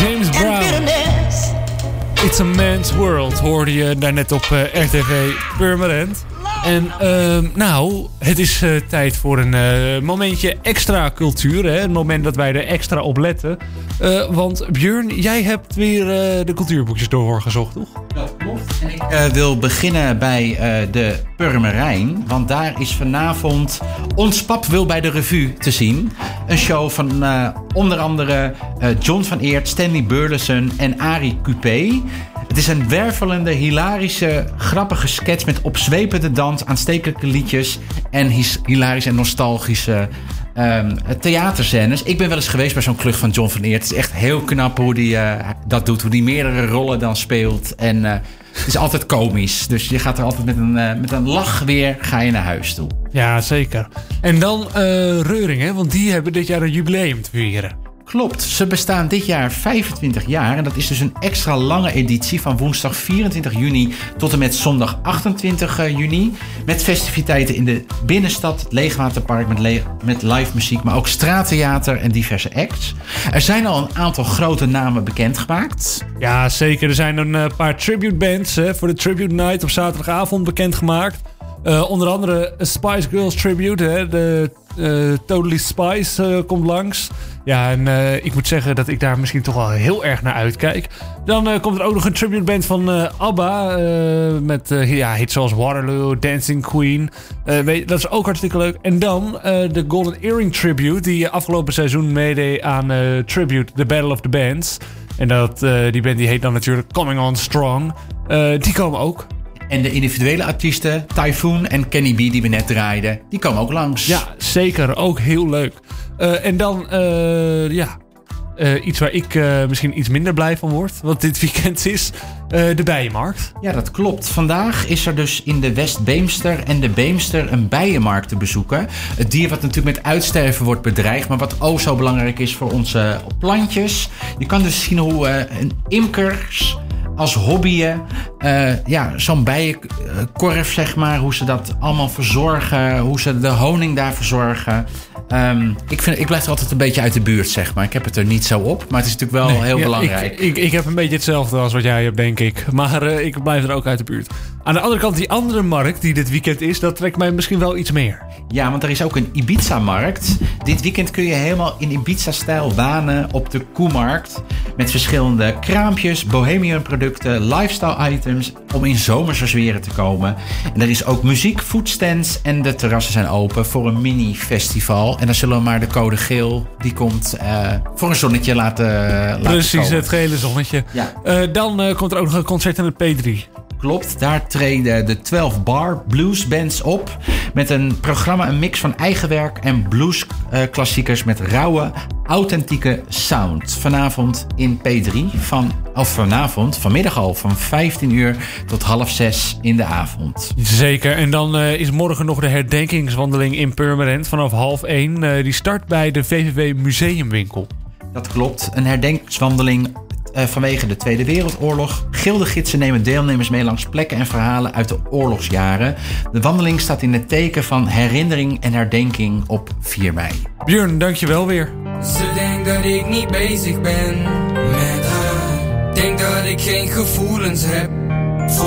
James Brown. It's a Man's World hoorde je daarnet op RTV Purmerend. En het is tijd voor een momentje extra cultuur. Hè? Een moment dat wij er extra op letten. Want Björn, jij hebt weer de cultuurboekjes doorgezocht, toch? Dat klopt. En ik wil beginnen bij de Purmerijn. Want daar is vanavond Ons Pap wil bij de revue te zien. Een show van onder andere John van Eert, Stanley Burleson en Arie Cupé. Het is een wervelende, hilarische, grappige sketch met opzwepende dans, aanstekelijke liedjes en hilarische en nostalgische theaterscènes. Ik ben wel eens geweest bij zo'n klucht van John van Eert. Het is echt heel knap hoe hij dat doet, hoe hij meerdere rollen dan speelt. En het is altijd komisch. Dus je gaat er altijd met een lach weer ga je naar huis toe. Ja, zeker. En dan Reuring, hè? Want die hebben dit jaar een jubileum te vieren. Klopt, ze bestaan dit jaar 25 jaar en dat is dus een extra lange editie van woensdag 24 juni tot en met zondag 28 juni. Met festiviteiten in de binnenstad, het Leegwaterpark met live muziek, maar ook straattheater en diverse acts. Er zijn al een aantal grote namen bekendgemaakt. Ja, zeker. Er zijn een paar tribute bands voor de Tribute Night op zaterdagavond bekendgemaakt. Onder andere a Spice Girls Tribute, hè, de Totally Spice komt langs. Ja, en ik moet zeggen dat ik daar misschien toch wel heel erg naar uitkijk. Dan komt er ook nog een tribute band van ABBA. Met hits zoals Waterloo, Dancing Queen. Dat is ook hartstikke leuk. En dan de Golden Earring Tribute, die afgelopen seizoen meedeed aan Tribute, The Battle of the Bands. En die band die heet dan natuurlijk Coming On Strong. Die komen ook. En de individuele artiesten, Typhoon en Kenny B, die we net draaiden, die komen ook langs. Ja, zeker. Ook heel leuk. En dan, iets waar ik misschien iets minder blij van word. Want dit weekend is de Bijenmarkt. Ja, dat klopt. Vandaag is er dus in de West-Beemster en de Beemster een bijenmarkt te bezoeken. Het dier wat natuurlijk met uitsterven wordt bedreigd, maar wat zo belangrijk is voor onze plantjes. Je kan dus zien hoe een imkers als hobbyen, zo'n bijenkorf, zeg maar, hoe ze dat allemaal verzorgen, hoe ze de honing daar verzorgen. Ik blijf er altijd een beetje uit de buurt, zeg maar. Ik heb het er niet zo op, maar het is natuurlijk wel heel belangrijk. Ik heb een beetje hetzelfde als wat jij hebt, denk ik. Maar ik blijf er ook uit de buurt. Aan de andere kant, die andere markt die dit weekend is, dat trekt mij misschien wel iets meer. Ja, want er is ook een Ibiza-markt. Dit weekend kun je helemaal in Ibiza-stijl wanen op de Koemarkt. Met verschillende kraampjes, bohemian producten, lifestyle items om in zomerse sferen te komen. En er is ook muziek, foodstands en de terrassen zijn open voor een mini-festival. En dan zullen we maar de code geel, die komt voor een zonnetje laten Precies, komen. Het gele zonnetje. Ja. Dan komt er ook nog een concert aan het P3. Klopt, daar treden de 12 Bar Blues Bands op. Met een programma, een mix van eigen werk en bluesklassiekers met rauwe, authentieke sound. Vanavond in P3, vanmiddag al, van 15 uur tot 5:30 in de avond. Zeker, en dan is morgen nog de herdenkingswandeling in Purmerend vanaf 12:30. Die start bij de VVV Museumwinkel. Dat klopt, een herdenkingswandeling vanwege de Tweede Wereldoorlog. Gildegidsen nemen deelnemers mee langs plekken en verhalen uit de oorlogsjaren. De wandeling staat in het teken van herinnering en herdenking op 4 mei. Björn, dankjewel weer. Ze denkt dat ik niet bezig ben met haar. Denk dat ik geen gevoelens heb.